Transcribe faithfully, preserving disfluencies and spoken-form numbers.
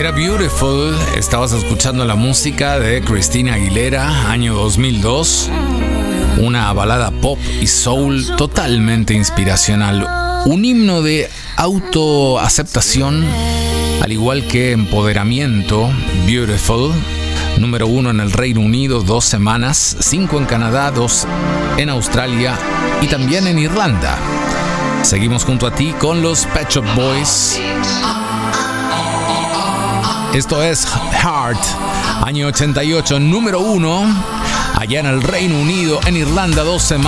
Era Beautiful, estabas escuchando la música de Christina Aguilera, año dos mil dos, una balada pop y soul totalmente inspiracional, un himno de autoaceptación, al igual que empoderamiento. Beautiful, número uno en el Reino Unido, dos semanas, cinco en Canadá, dos en Australia y también en Irlanda. Seguimos junto a ti con los Pet Shop Boys. Esto es Heart, año ochenta y ocho, número uno, allá en el Reino Unido, en Irlanda, dos semanas.